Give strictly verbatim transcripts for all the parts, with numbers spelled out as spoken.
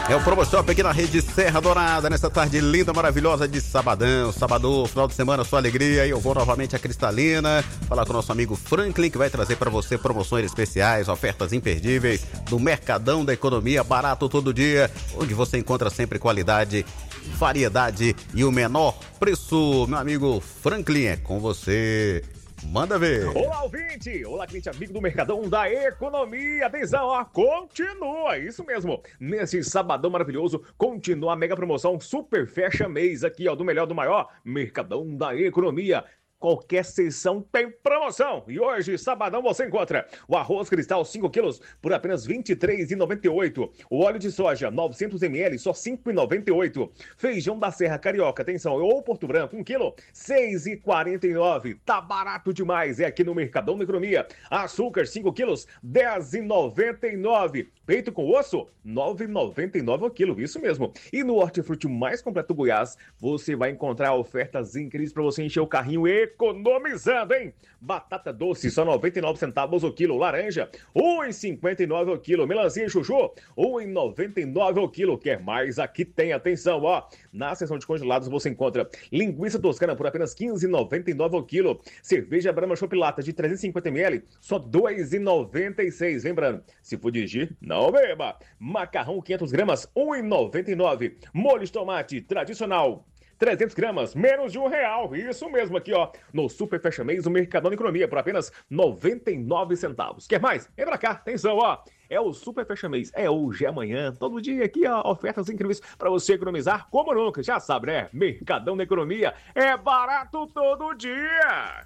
É o PromoShop aqui na rede Serra Dourada, nessa tarde linda, maravilhosa de sabadão, sabadão, final de semana, sua alegria. E eu vou novamente a Cristalina, falar com o nosso amigo Franklin, que vai trazer para você promoções especiais, ofertas imperdíveis do Mercadão da Economia, barato todo dia, onde você encontra sempre qualidade, variedade e o menor preço. Meu amigo Franklin, é com você. Manda ver. Olá, ouvinte! Olá, cliente amigo do Mercadão da Economia. Atenção, ó, continua, isso mesmo. Nesse sabadão maravilhoso, continua a mega promoção Super Fecha Mês aqui, ó, do melhor do maior, Mercadão da Economia. Qualquer seção tem promoção. E hoje, sabadão, você encontra o arroz cristal cinco quilos por apenas vinte e três reais e noventa e oito centavos. O óleo de soja novecentos mililitros, só cinco reais e noventa e oito centavos. Feijão da Serra Carioca, atenção, ou Porto Branco, um quilo, seis reais e quarenta e nove centavos. Tá barato demais, é aqui no Mercadão da Economia. Açúcar, cinco quilos, dez reais e noventa e nove centavos. Peito com osso, nove reais e noventa e nove centavos o quilo, isso mesmo. E no hortifruti mais completo do Goiás, você vai encontrar ofertas incríveis para você encher o carrinho economizando, hein? Batata doce, só noventa e nove centavos o quilo. Laranja, um real e cinquenta e nove centavos o quilo. Melancia e chuchu, um real e noventa e nove centavos o quilo. Quer mais? Aqui tem, atenção, ó. Na seção de congelados você encontra linguiça toscana por apenas quinze reais e noventa e nove centavos o quilo. Cerveja Brahma Chopp Lata de trezentos e cinquenta mililitros, só dois reais e noventa e seis centavos. Lembrando, se for dirigir, não beba. Macarrão quinhentas gramas, um real e noventa e nove centavos. Molho de tomate tradicional, trezentas gramas, menos de um real. Isso mesmo aqui, ó, no Super Fecha Mês do Mercadão da Economia, por apenas noventa e nove centavos. Quer mais? Vem pra cá, atenção, ó. É o Super Fecha Mês, é hoje, é amanhã, todo dia aqui, ó, ofertas incríveis para você economizar como nunca. Já sabe, né? Mercadão da Economia é barato todo dia.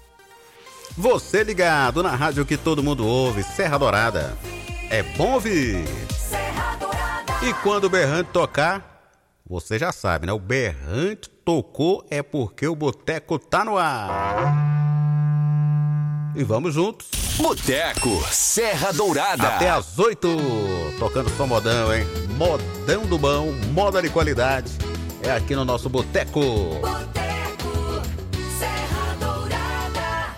Você ligado na rádio que todo mundo ouve, Serra Dourada. É bom ouvir. Serra Dourada. E quando o berrante tocar, você já sabe, né? O berrante tocou é porque o boteco tá no ar. E vamos juntos. Boteco Serra Dourada. Até às oito, tocando só modão, hein? Modão do bom, moda de qualidade. É aqui no nosso boteco. Boteco Serra Dourada.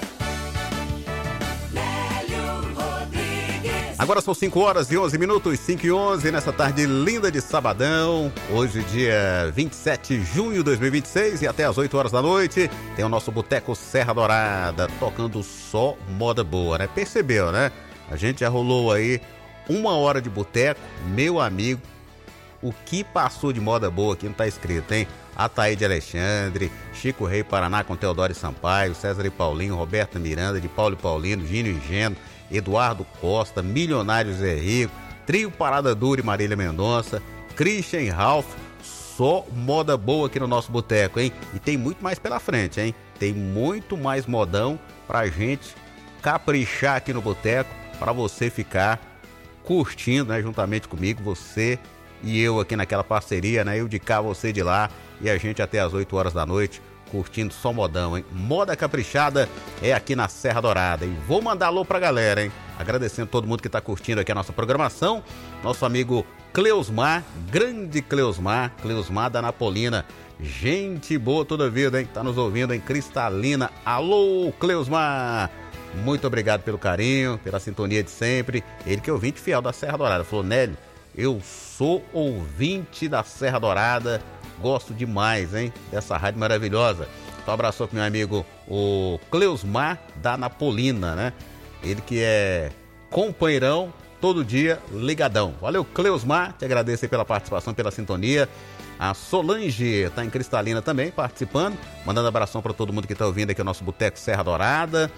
Nélio Rodrigues. Agora são cinco horas e onze minutos, cinco e onze, nessa tarde linda de sabadão. Hoje, dia vinte e sete de junho de dois mil e vinte e seis, e até às oito horas da noite tem o nosso Boteco Serra Dourada, tocando só moda boa, né? Percebeu, né? A gente já rolou aí uma hora de boteco, meu amigo. O que passou de moda boa aqui não tá escrito, hein? Ataíde Alexandre, Chico Rei Paraná com Teodoro Sampaio, César e Paulinho, Roberta Miranda, de Paulo e Paulino, Gino e Geno, Eduardo Costa, Milionário Zé Rico, Trio Parada Dura e Marília Mendonça, Christian e Ralph. Só moda boa aqui no nosso boteco, hein? E tem muito mais pela frente, hein? Tem muito mais modão pra gente caprichar aqui no boteco, pra você ficar curtindo, né? Juntamente comigo, você e eu aqui naquela parceria, né? Eu de cá, você de lá, e a gente até às oito horas da noite, curtindo só modão, hein? Moda caprichada é aqui na Serra Dourada. E vou mandar alô pra galera, hein? Agradecendo todo mundo que tá curtindo aqui a nossa programação. Nosso amigo Cleusmar, grande Cleusmar, Cleusmar da Napolina. Gente boa toda a vida, hein? Tá nos ouvindo em Cristalina. Alô, Cleusmar! Muito obrigado pelo carinho, pela sintonia de sempre. Ele que é ouvinte fiel da Serra Dourada. Falou, Nélio, eu sou ouvinte da Serra Dourada. Gosto demais, hein? Dessa rádio maravilhosa. Então, um abraço pro meu amigo, o Cleusmar da Napolina, né? Ele que é companheirão, todo dia ligadão. Valeu, Cleusmar, te agradeço aí pela participação, pela sintonia. A Solange tá em Cristalina também, participando. Mandando abração para todo mundo que tá ouvindo aqui o nosso Boteco Serra Dourada.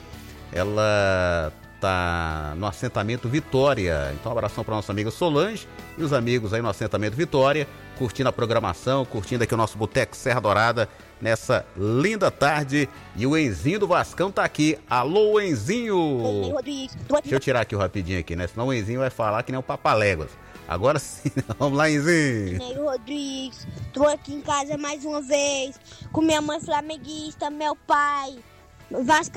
Ela tá no assentamento Vitória. Então, um abração para nossa amiga Solange e os amigos aí no assentamento Vitória, curtindo a programação, curtindo aqui o nosso Boteco Serra Dourada nessa linda tarde. E o Enzinho do Vascão tá aqui. Alô, Enzinho! Deixa eu tirar aqui o rapidinho aqui, né? Senão o Enzinho vai falar que nem o Papaléguas. Agora sim, vamos lá, Enzinho. Nélio Rodrigues, tô aqui em casa mais uma vez, com minha mãe flamenguista, meu pai vascaíno.